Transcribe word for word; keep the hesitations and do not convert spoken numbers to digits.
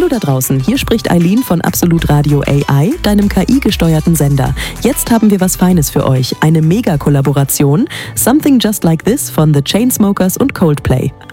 da draußen, hier spricht Eileen von Absolut Radio A I, deinem K I-gesteuerten Sender. Jetzt haben wir was Feines für euch, eine Mega-Kollaboration, Something Just Like This von The Chainsmokers und Coldplay.